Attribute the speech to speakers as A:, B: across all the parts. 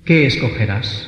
A: ¿Qué escogerás?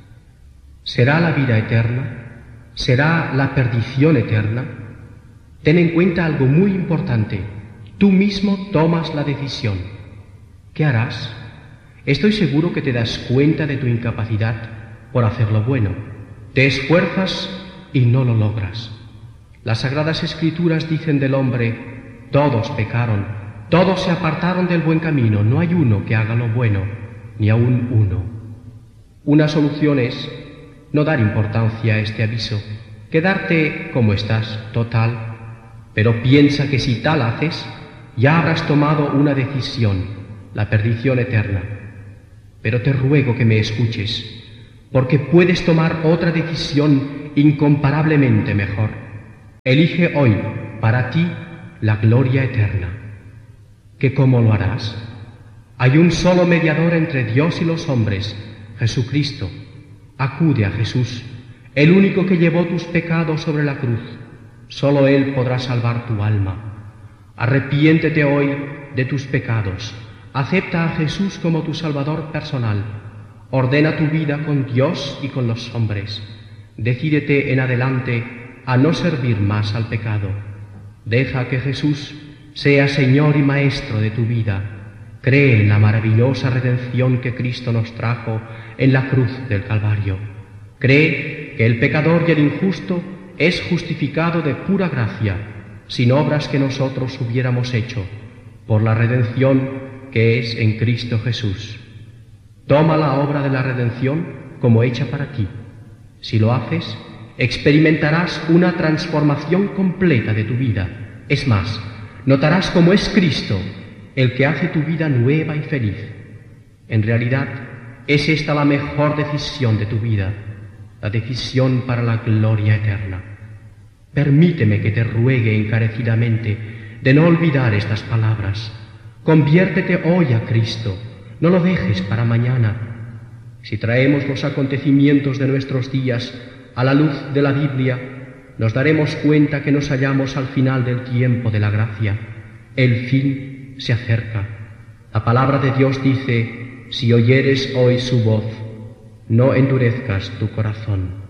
A: ¿Será la vida eterna? ¿Será la perdición eterna? Ten en cuenta algo muy importante. Tú mismo tomas la decisión. ¿Qué harás? Estoy seguro que te das cuenta de tu incapacidad por hacer lo bueno. Te esfuerzas y no lo logras. Las Sagradas Escrituras dicen del hombre: todos pecaron, todos se apartaron del buen camino, no hay uno que haga lo bueno, ni aun uno. Una solución es no dar importancia a este aviso, quedarte como estás, total, pero piensa que si tal haces, ya habrás tomado una decisión, la perdición eterna. Pero te ruego que me escuches, porque puedes tomar otra decisión incomparablemente mejor. Elige hoy para ti la gloria eterna. ¿Que cómo lo harás? Hay un solo mediador entre Dios y los hombres, Jesucristo. Acude a Jesús, el único que llevó tus pecados sobre la cruz. Solo Él podrá salvar tu alma. Arrepiéntete hoy de tus pecados. Acepta a Jesús como tu Salvador personal. Ordena tu vida con Dios y con los hombres. Decídete en adelante a no servir más al pecado. Deja que Jesús sea Señor y Maestro de tu vida. Cree en la maravillosa redención que Cristo nos trajo en la cruz del Calvario. Cree que el pecador y el injusto es justificado de pura gracia, sin obras que nosotros hubiéramos hecho, por la redención que es en Cristo Jesús. Toma la obra de la redención como hecha para ti. Si lo haces, experimentarás una transformación completa de tu vida. Es más, notarás cómo es Cristo el que hace tu vida nueva y feliz. En realidad, es esta la mejor decisión de tu vida, la decisión para la gloria eterna. Permíteme que te ruegue encarecidamente de no olvidar estas palabras. Conviértete hoy a Cristo, no lo dejes para mañana. Si traemos los acontecimientos de nuestros días a la luz de la Biblia, nos daremos cuenta que nos hallamos al final del tiempo de la gracia. El fin se acerca. La palabra de Dios dice: si oyeres hoy su voz, no endurezcas tu corazón.